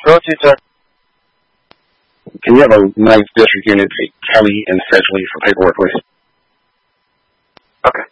Go to, sir. Can you have a 9th District Unit take Kelly and Sedgley for paperwork, please? Okay.